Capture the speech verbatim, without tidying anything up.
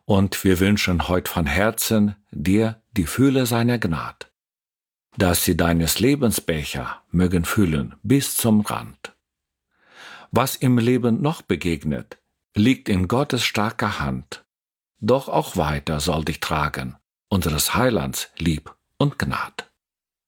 Und wir wünschen heut von Herzen dir die Fülle seiner Gnad, dass sie deines Lebensbecher mögen füllen bis zum Rand. Was im Leben noch begegnet, liegt in Gottes starker Hand, doch auch weiter soll dich tragen, unseres Heilands Lieb und Gnad.